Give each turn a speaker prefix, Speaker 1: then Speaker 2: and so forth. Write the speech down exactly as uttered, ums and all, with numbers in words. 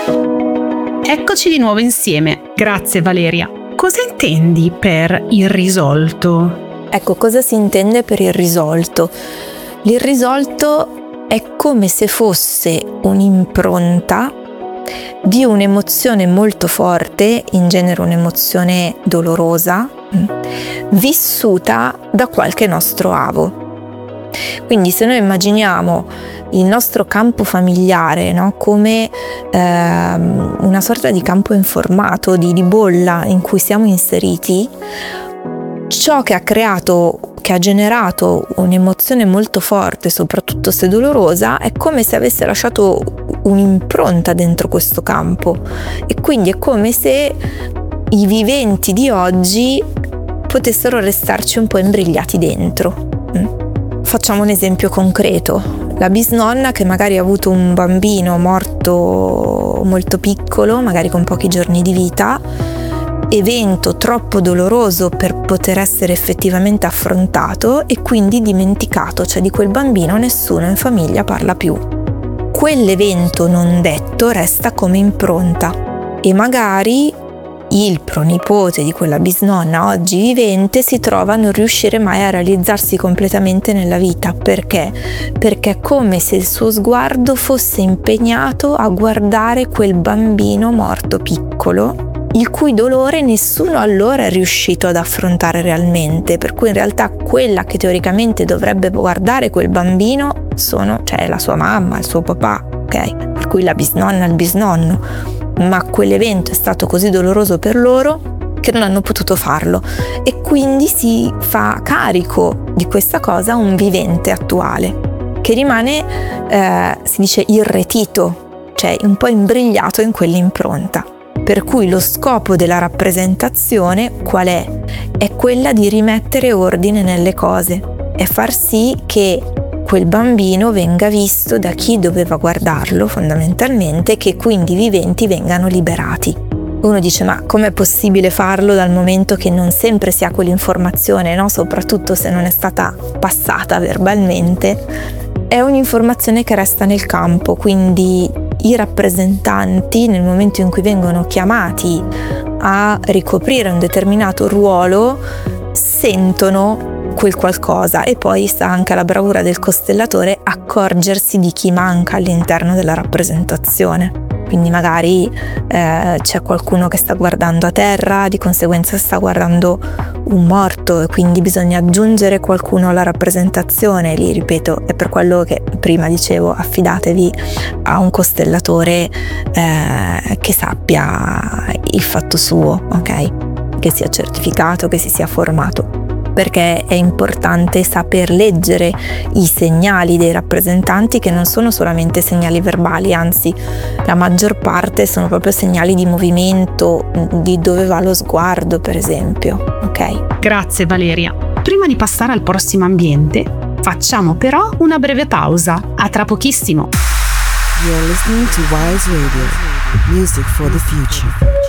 Speaker 1: Eccoci di nuovo insieme. Grazie Valeria. Cosa intendi per irrisolto?
Speaker 2: Ecco, cosa si intende per irrisolto? L'irrisolto è come se fosse un'impronta di un'emozione molto forte, in genere un'emozione dolorosa, vissuta da qualche nostro avo. Quindi se noi immaginiamo il nostro campo familiare, no, come ehm, una sorta di campo informato, di, di bolla in cui siamo inseriti, ciò che ha creato, che ha generato un'emozione molto forte, soprattutto se dolorosa, è come se avesse lasciato un'impronta dentro questo campo, e quindi è come se i viventi di oggi potessero restarci un po' imbrigliati dentro. Facciamo un esempio concreto: la bisnonna che magari ha avuto un bambino morto molto piccolo, magari con pochi giorni di vita, evento troppo doloroso per poter essere effettivamente affrontato e quindi dimenticato, cioè di quel bambino nessuno in famiglia parla più. Quell'evento non detto resta come impronta e magari il pronipote di quella bisnonna oggi vivente si trova a non riuscire mai a realizzarsi completamente nella vita. Perché? Perché è come se il suo sguardo fosse impegnato a guardare quel bambino morto piccolo, il cui dolore nessuno allora è riuscito ad affrontare realmente, per cui in realtà quella che teoricamente dovrebbe guardare quel bambino sono, cioè la sua mamma, il suo papà, ok? Per cui la bisnonna, il bisnonno. Ma quell'evento è stato così doloroso per loro che non hanno potuto farlo, e quindi si fa carico di questa cosa un vivente attuale che rimane, eh, si dice, irretito, cioè un po' imbrigliato in quell'impronta. Per cui lo scopo della rappresentazione qual è? È quella di rimettere ordine nelle cose e far sì che quel bambino venga visto da chi doveva guardarlo fondamentalmente, che quindi i viventi vengano liberati. Uno dice: ma com'è possibile farlo dal momento che non sempre si ha quell'informazione, no? Soprattutto se non è stata passata verbalmente. È un'informazione che resta nel campo, quindi i rappresentanti nel momento in cui vengono chiamati a ricoprire un determinato ruolo sentono quel qualcosa, e poi sta anche alla bravura del costellatore accorgersi di chi manca all'interno della rappresentazione. Quindi magari eh, c'è qualcuno che sta guardando a terra, di conseguenza sta guardando un morto, e quindi bisogna aggiungere qualcuno alla rappresentazione. Lì, ripeto, è per quello che prima dicevo, affidatevi a un costellatore eh, che sappia il fatto suo, ok? Che sia certificato, che si sia formato, perché è importante saper leggere i segnali dei rappresentanti, che non sono solamente segnali verbali, anzi la maggior parte sono proprio segnali di movimento, di dove va lo sguardo, per esempio. Ok?
Speaker 1: Grazie Valeria. Prima di passare al prossimo ambiente, facciamo però una breve pausa. A tra pochissimo.
Speaker 3: You're listening to Wise Radio, music for the future.